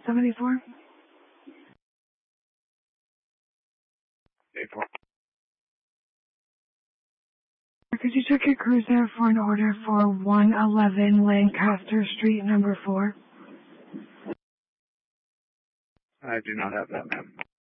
74? 84. Could you check your cruiser for an order for 111 Lancaster Street, number 4? I do not have that, ma'am.